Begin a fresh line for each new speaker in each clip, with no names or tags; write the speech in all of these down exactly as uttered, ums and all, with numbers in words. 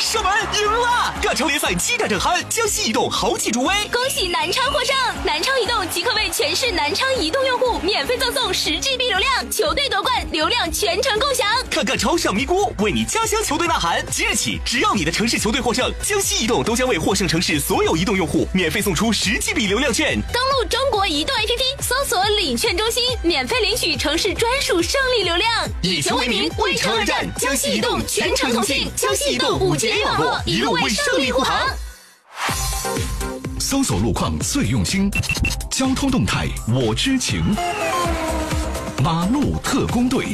射门赢了！亚洲联赛七战正酣，江西移动豪气助威，
恭喜南昌获胜！南昌移动即刻为全市南昌移动用户免费赠送十 G B 流量，球队夺冠，流量全程共享。
看看超上咪咕，为你家乡球队呐喊！即日起，只要你的城市球队获胜，江西移动都将为获胜城市所有移动用户免费送出十 G B 流量券。
登录中国移动 A P P， 搜索领券中心，免费领取城市专属胜利流量。
以球为名，为城而战，江西移动全程同信，江西移动五 G 网络，一路为胜利护航。
搜索路况最用心，交通动态我知情。马路特工队。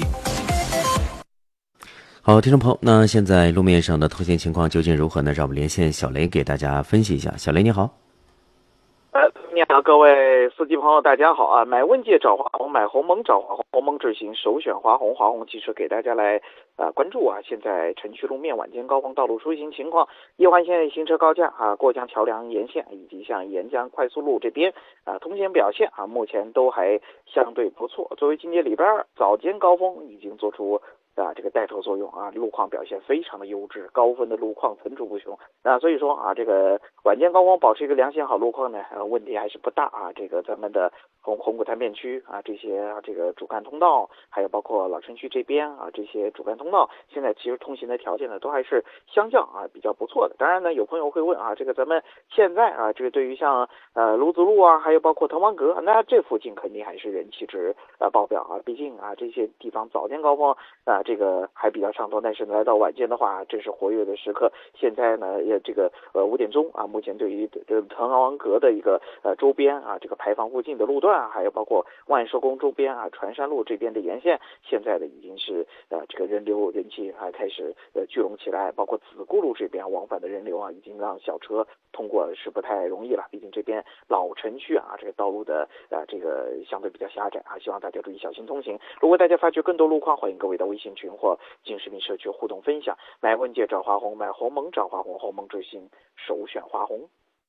好，听众朋友，那现在路面上的通行情况究竟如何呢？让我们连线小雷给大家分析一下。小雷你好。
呃，你好，各位司机朋友，大家好啊！买问界找华虹，买鸿蒙找华虹，鸿蒙智行首选华虹，华虹汽车给大家来呃关注啊！现在城区路面晚间高峰道路出行情况，一环线行车高架啊，过江桥梁沿线以及像沿江快速路这边啊，通行表现啊，目前都还相对不错。作为今天礼拜二早间高峰，已经做出啊，这个带头作用啊，路况表现非常的优质，高分的路况层出不穷。那所以说啊，这个晚间高峰保持一个良性好路况呢，呃，问题还是不大啊。这个咱们的红红谷潭片区啊，这些啊这个主干通道，还有包括老城区这边啊，这些主干通道，现在其实通行的条件呢，都还是相较啊比较不错的。当然呢，有朋友会问啊，这个咱们现在啊，这个对于像呃卢子路啊，还有包括滕王阁，那这附近肯定还是人气值呃爆表啊。毕竟啊，这些地方早间高峰啊。这个还比较畅通，但是来到晚间的话，这是活跃的时刻。现在呢，也这个呃五点钟啊，目前对于这滕王阁的一个呃周边啊，这个牌坊附近的路段啊，还有包括万寿宫周边啊、船山路这边的沿线，现在的已经是呃这个人流人气还开始呃聚拢起来，包括子固路这边往返的人流啊，已经让小车通过是不太容易了。毕竟这边老城区啊，这个道路的呃这个相对比较狭窄啊，希望大家注意小心通行。如果大家发觉更多路况，欢迎各位到微信群或进视频社区互动分享。买问界找华虹，买鸿蒙找华虹，鸿蒙智行首选华虹。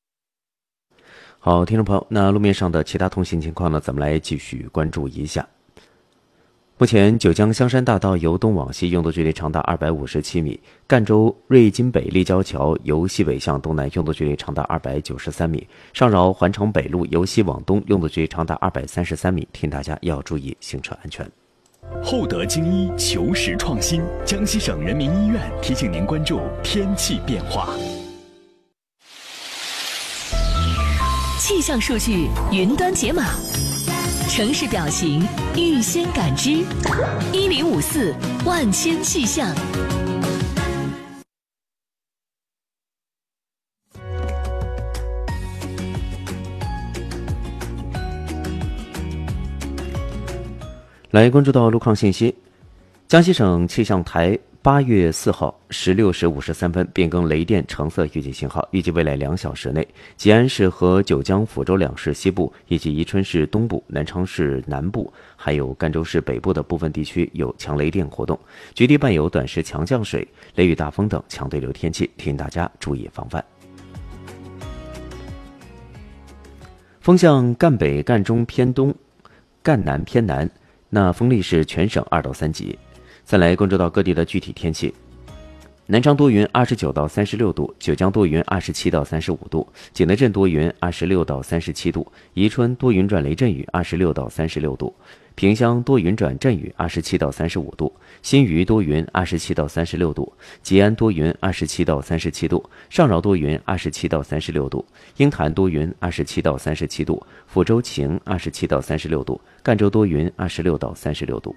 好，听众朋友，那路面上的其他通行情况呢，咱们来继续关注一下。目前九江香山大道由东往西用作距离长达二百五十七米，赣州瑞金北立交桥由西北向东南用作距离长达二百九十三米，上饶环城北路由西往东用作距离长达二百三十三米，请大家要注意行车安全。
厚德精医求实创新，江西省人民医院提醒您关注天气变化。
气象数据云端解码，城市表情预先感知，一零五四万千气象。
来关注到路况信息，江西省气象台八月四号十六时五十三分变更雷电橙色预警信号，预计未来两小时内，吉安市和九江、抚州两市西部以及宜春市东部、南昌市南部，还有赣州市北部的部分地区有强雷电活动，局地伴有短时强降水、雷雨大风等强对流天气，提醒大家注意防范。风向赣北、赣中偏东、赣南偏南。那风力是全省二到三级。再来关注到各地的具体天气。南昌多云，二十九到三十六度；九江多云，二十七到三十五度；景德镇多云，二十六到三十七度；宜春多云转雷阵雨，二十六到三十六度；萍乡多云转阵雨，二十七到三十五度；新余多云，二十七到三十六度；吉安多云，二十七到三十七度；上饶多云，二十七到三十六度；鹰潭多云，二十七到三十七度；抚州晴，二十七到三十六度；赣州多云，二十六到三十六度。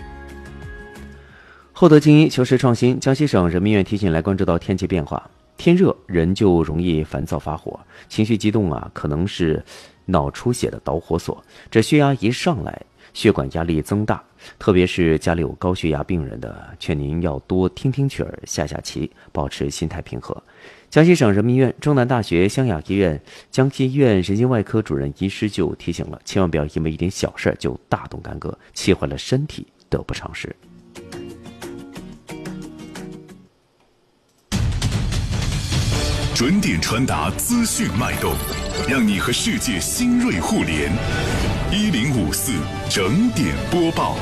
厚德精医求实创新，江西省人民医院提醒来关注到天气变化。天热人就容易烦躁发火，情绪激动啊，可能是脑出血的导火索。这血压一上来，血管压力增大，特别是家里有高血压病人的，劝您要多听听曲儿，下下棋，保持心态平和。江西省人民医院、中南大学湘雅医院、江西医院神经外科主任医师就提醒了，千万不要因为一点小事就大动干戈，气坏了身体得不偿失。
准点传达资讯脉动，让你和世界新锐互联。一零五四整点播报。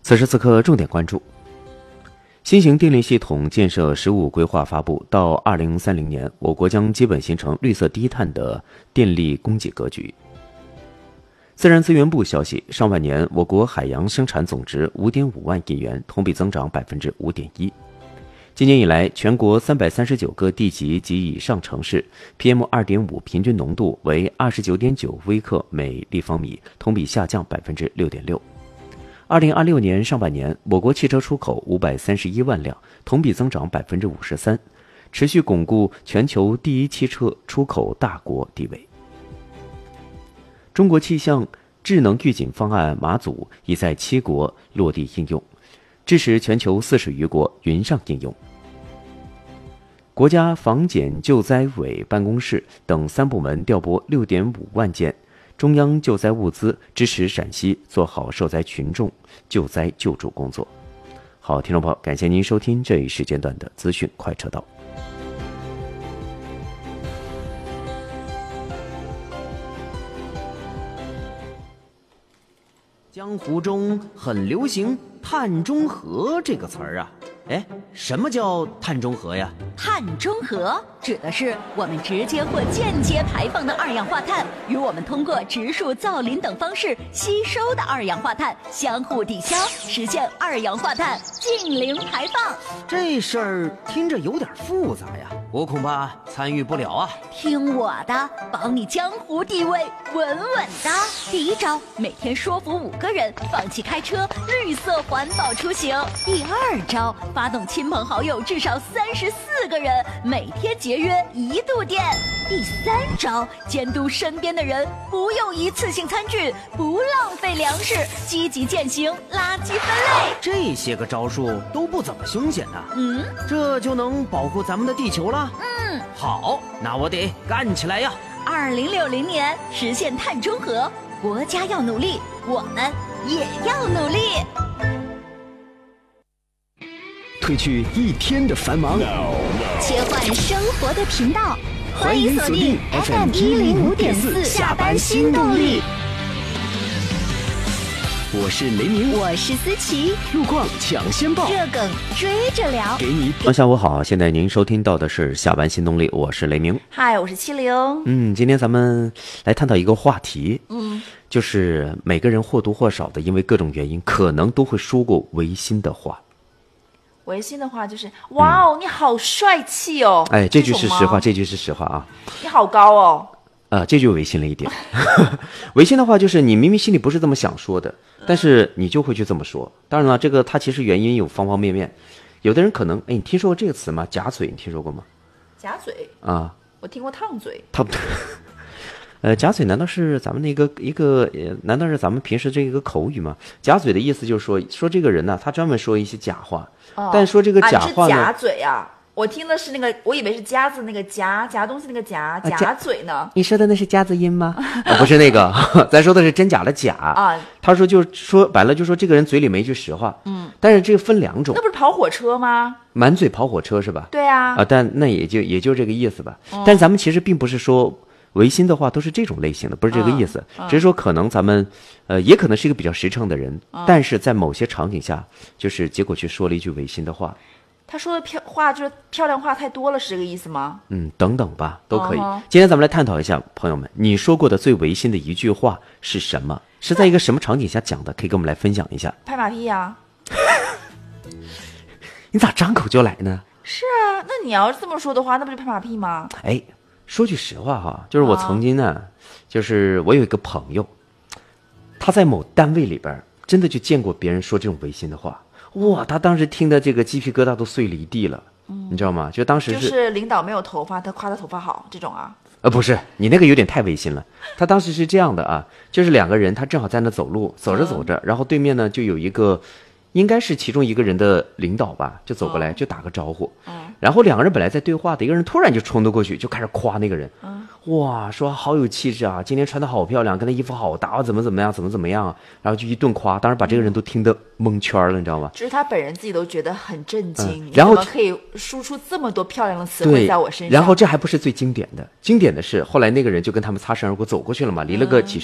此时此刻重点关注。新型电力系统建设“十五”规划发布，到二零三零年，我国将基本形成绿色低碳的电力供给格局。自然资源部消息，上半年我国海洋生产总值 五点五万亿元，同比增长 百分之五点一。今年以来，全国三百三十九个地级及以上城市 P M 二点五 平均浓度为 二十九点九 微克每立方米，同比下降 百分之六点六。二零二六年上半年，我国汽车出口五百三十一万辆，同比增长 百分之五十三，持续巩固全球第一汽车出口大国地位。中国气象智能预警方案马祖已在七国落地应用，支持全球四十余国云上应用。国家防检救灾委办公室等三部门调拨 六点五万件中央救灾物资，支持陕西做好受灾群众救灾救助工作。好，听众朋友，感谢您收听这一时间段的资讯快车道。
江湖中很流行碳中和这个词儿啊，哎，什么叫碳中和呀？
碳中和指的是我们直接或间接排放的二氧化碳与我们通过植树、造林等方式吸收的二氧化碳相互抵消，实现二氧化碳净零排放。
这事儿听着有点复杂呀，我恐怕参与不了啊。
听我的，保你江湖地位稳稳的。第一招，每天说服五个人放弃开车，绿色环保出行。第二招，发动亲朋好友至少三十四个人，每天节约一度电。第三招，监督身边的人不用一次性餐具，不浪费粮食，积极践行垃圾分类。
这些个招数都不怎么凶险呐、啊，
嗯，
这就能保护咱们的地球了。
嗯，
好，那我得干起来呀！
二零六零年实现碳中和，国家要努力，我们也要努力。
褪去一天的繁忙，
切换生活的频道，
欢迎锁定 F M 一零五点四下班新动力。我是雷鸣，
我是思琪，
路况抢先报，
热梗追着聊，
给你。
下午好，现在您收听到的是下班新动力，我是雷鸣。
嗨，我是七零。
嗯，今天咱们来探讨一个话题，
嗯，
就是每个人或多或少的因为各种原因，可能都会说过违心的话。
违心的话就是哇哦、嗯，你好帅气哦！
哎，这句是实话，这句是实话啊。
你好高哦。
呃，这就违心了一点。违心的话就是你明明心里不是这么想说的，但是你就会去这么说。当然了，这个它其实原因有方方面面。有的人可能，哎，你听说过这个词吗？夹嘴，你听说过吗？
夹嘴
啊，
我听过烫嘴。
烫。呃，夹嘴难道是咱们那个一个？呃，难道是咱们平时这个口语吗？夹嘴的意思就是说，说这个人呢、啊，他专门说一些假话。哦、但说这个假话呢，
啊、夹嘴啊！我听的是那个，我以为是夹子那个夹夹东西那个夹夹嘴呢、啊。
你说的那是夹子音吗？啊、不是那个，咱说的是真假的假啊。他说就说白了，就说这个人嘴里没一句实话。嗯。但是这个分两种。
那不是跑火车吗？
满嘴跑火车是吧？
对啊。
啊，但那也就也就这个意思吧。嗯、但咱们其实并不是说违心的话都是这种类型的，不是这个意思，嗯嗯、只是说可能咱们，呃，也可能是一个比较实诚的人，嗯、但是在某些场景下，就是结果去说了一句违心的话。
他说的漂话就是漂亮话太多了，是这个意思吗？
嗯，等等吧，都可以。Uh-huh. 今天咱们来探讨一下，朋友们，你说过的最违心的一句话是什么？是在一个什么场景下讲的？可以跟我们来分享一下。
拍马屁呀、啊！
你咋张口就来呢？
是啊，那你要是这么说的话，那不就拍马屁吗？
哎，说句实话哈，就是我曾经呢， uh. 就是我有一个朋友，他在某单位里边真的就见过别人说这种违心的话。哇，他当时听的这个鸡皮疙瘩都碎了一地了，嗯、你知道吗？就当时是
就是领导没有头发，他夸他头发好这种啊。
呃，不是，你那个有点太违心了。他当时是这样的啊，就是两个人，他正好在那走路，走着走着，嗯、然后对面呢就有一个，应该是其中一个人的领导吧，就走过来、嗯、就打个招呼，嗯，然后两个人本来在对话的，一个人突然就冲了过去，就开始夸那个人，嗯，哇，说好有气质啊，今天穿的好漂亮，跟他衣服好搭，怎么怎么样，怎么怎么样啊，然后就一顿夸，当时把这个人都听得蒙圈了，你知道吗？
就是他本人自己都觉得很震惊，
嗯、然后
你怎么可以输出这么多漂亮的词汇在我身上？
然后这还不是最经典的，经典的是后来那个人就跟他们擦身而过走过去了嘛，离了个几